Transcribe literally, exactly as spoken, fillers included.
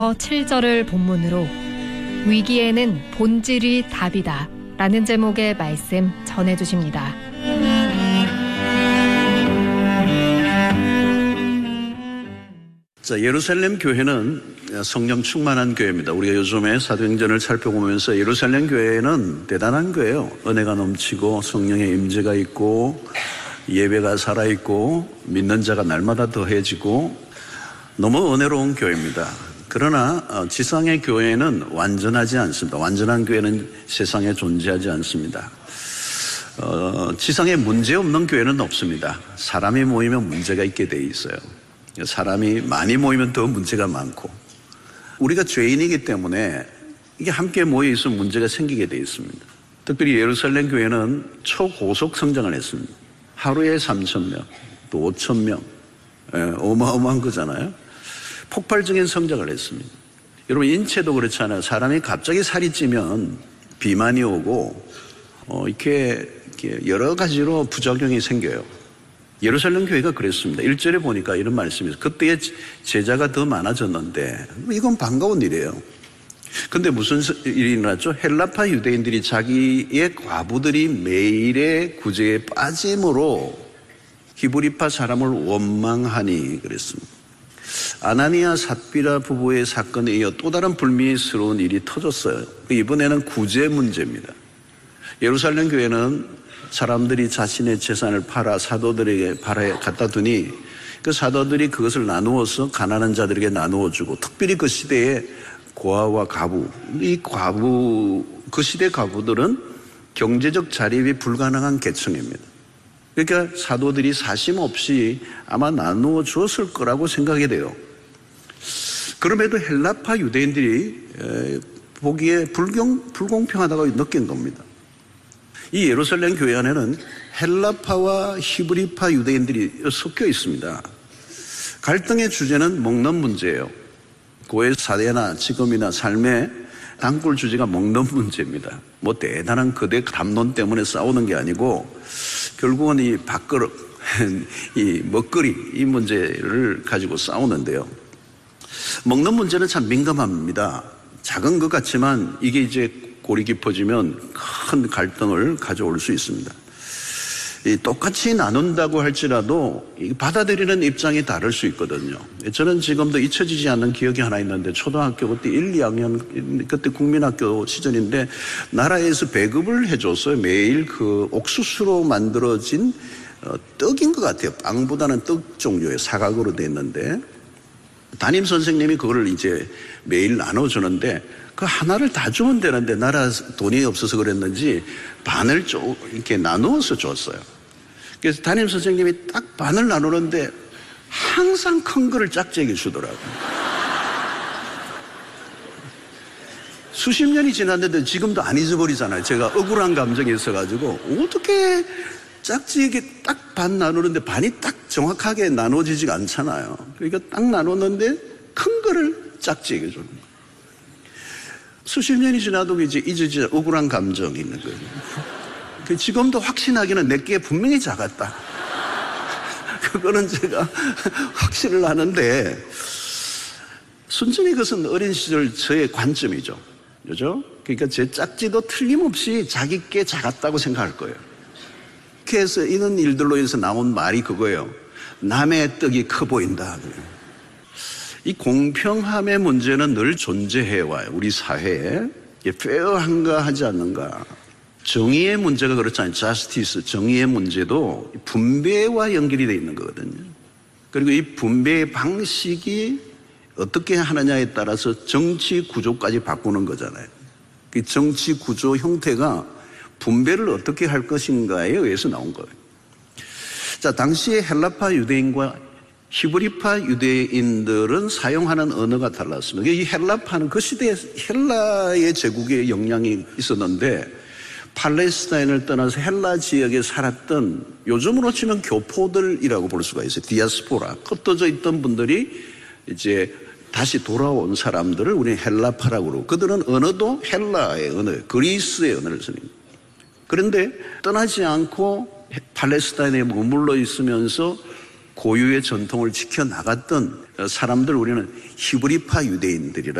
칠 절을 본문으로 위기에는 본질이 답이다 라는 제목의 말씀 전해주십니다. 자, 예루살렘 교회는 성령 충만한 교회입니다. 우리가 요즘에 사도행전을 살펴보면서 예루살렘 교회는 대단한 교회예요. 은혜가 넘치고 성령의 임재가 있고 예배가 살아있고 믿는 자가 날마다 더해지고 너무 은혜로운 교회입니다. 그러나 지상의 교회는 완전하지 않습니다. 완전한 교회는 세상에 존재하지 않습니다. 어, 지상에 문제없는 교회는 없습니다. 사람이 모이면 문제가 있게 돼 있어요. 사람이 많이 모이면 더 문제가 많고, 우리가 죄인이기 때문에 이게 함께 모여 있으면 문제가 생기게 돼 있습니다. 특별히 예루살렘 교회는 초고속 성장을 했습니다. 하루에 삼천 명, 또 오천 명, 예, 어마어마한 거잖아요. 폭발적인 성장을 했습니다. 여러분, 인체도 그렇잖아요. 사람이 갑자기 살이 찌면 비만이 오고 어, 이렇게, 이렇게 여러 가지로 부작용이 생겨요. 예루살렘 교회가 그랬습니다. 일 절에 보니까 이런 말씀이 있어요. 그때의 제자가 더 많아졌는데 이건 반가운 일이에요. 근데 무슨 일이 일어났죠? 헬라파 유대인들이 자기의 과부들이 매일의 구제에 빠짐으로 히브리파 사람을 원망하니 그랬습니다. 아나니아 삽비라 부부의 사건에 이어 또 다른 불미스러운 일이 터졌어요. 이번에는 구제 문제입니다. 예루살렘 교회는 사람들이 자신의 재산을 팔아 사도들에게 팔아 갖다 두니 그 사도들이 그것을 나누어서 가난한 자들에게 나누어 주고, 특별히 그 시대에 고아와 과부, 이 과부, 그 시대 과부들은 경제적 자립이 불가능한 계층입니다. 그러니까 사도들이 사심 없이 아마 나누어 주었을 거라고 생각이 돼요. 그럼에도 헬라파 유대인들이 보기에 불경, 불공평하다고 느낀 겁니다. 이 예루살렘 교회 안에는 헬라파와 히브리파 유대인들이 섞여 있습니다. 갈등의 주제는 먹는 문제예요. 고의 사대나 지금이나 삶의 단골 주제가 먹는 문제입니다. 뭐 대단한 거대 담론 때문에 싸우는 게 아니고 결국은 이 밥그릇, 이 먹거리, 이 문제를 가지고 싸우는데요. 먹는 문제는 참 민감합니다. 작은 것 같지만 이게 이제 골이 깊어지면 큰 갈등을 가져올 수 있습니다. 이 똑같이 나눈다고 할지라도 받아들이는 입장이 다를 수 있거든요. 저는 지금도 잊혀지지 않는 기억이 하나 있는데, 초등학교 그때 일, 이 학년, 그때 국민학교 시절인데 나라에서 배급을 해줬어요. 매일 그 옥수수로 만들어진 떡인 것 같아요. 빵보다는 떡 종류의 사각으로 돼 있는데 담임 선생님이 그거를 이제 매일 나눠주는데 그 하나를 다 주면 되는데 나라 돈이 없어서 그랬는지 반을 좀 이렇게 나누어서 줬어요. 그래서 담임 선생님이 딱 반을 나누는데 항상 큰 거를 짝짝이 주더라고요. 수십 년이 지났는데 지금도 안 잊어버리잖아요. 제가 억울한 감정이 있어가지고 어떻게 짝지게 딱 반 나누는데 반이 딱 정확하게 나눠지지가 않잖아요. 그러니까 딱 나눴는데 큰 거를 짝지게 주는 거예요. 수십 년이 지나도 이제 잊어지지 억울한 감정이 있는 거예요. 지금도 확신하기는 내게 분명히 작았다. 그거는 제가 확신을 하는데, 순전히 그것은 어린 시절 저의 관점이죠. 그죠? 그러니까 제 짝지도 틀림없이 자기께 작았다고 생각할 거예요. 그래서 이런 일들로 인해서 나온 말이 그거예요. 남의 떡이 커 보인다. 이 공평함의 문제는 늘 존재해와요. 우리 사회에. 페어한가 하지 않는가. 정의의 문제가 그렇잖아요. 저스티스, 정의의 문제도 분배와 연결이 되어 있는 거거든요. 그리고 이 분배의 방식이 어떻게 하느냐에 따라서 정치 구조까지 바꾸는 거잖아요. 그 정치 구조 형태가 분배를 어떻게 할 것인가에 의해서 나온 거예요. 자, 당시에 헬라파 유대인과 히브리파 유대인들은 사용하는 언어가 달랐습니다. 이 헬라파는 그 시대에 헬라의 제국의 영향이 있었는데, 팔레스타인을 떠나서 헬라 지역에 살았던, 요즘으로 치면 교포들이라고 볼 수가 있어요. 디아스포라, 흩어져 있던 분들이 이제 다시 돌아온 사람들을 우리는 헬라파라고 그러고, 그들은 언어도 헬라의 언어예요. 그리스의 언어를 쓰는 거예요. 그런데 떠나지 않고 팔레스타인에 머물러 있으면서 고유의 전통을 지켜나갔던 사람들 우리는 히브리파 유대인들이라